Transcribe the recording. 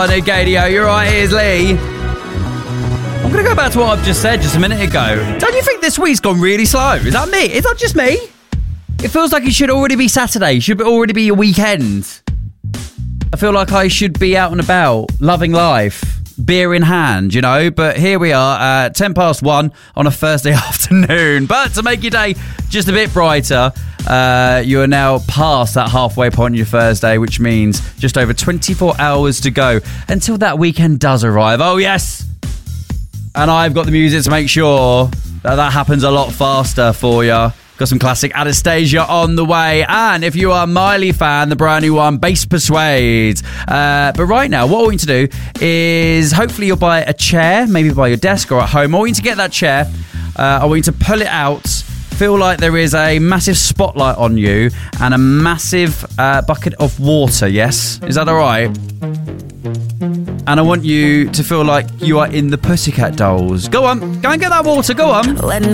Nick Gadio, you're right, here's Lee. I'm going to go back to what I've just said just a minute ago. Don't you think this week's gone really slow? Is that me? Is that just me? It feels like it should already be Saturday. It should already be a weekend. I feel like I should be out and about, loving life, beer in hand, you know. But here we are at 1 on a Thursday afternoon. But to make your day just a bit brighter, you are now past that halfway point on your Thursday, which means just over 24 hours to go until that weekend does arrive. Oh, yes. And I've got the music to make sure that happens a lot faster for you. Got some classic Anastasia on the way. And if you are a Miley fan, the brand new one, Bass Persuade. But right now, what I want you to do is hopefully you'll buy a chair, maybe by your desk or at home. I want you to get that chair. I want you to pull it out. Feel like there is a massive spotlight on you and a massive bucket of water, yes? Is that all right? And I want you to feel like you are in the Pussycat Dolls. Go on, go and get that water, go on.